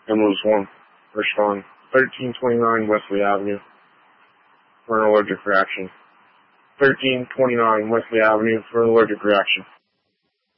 Ambulance 1, respond. 1329 Wesley Avenue for an allergic reaction. 1329 Wesley Avenue for an allergic reaction.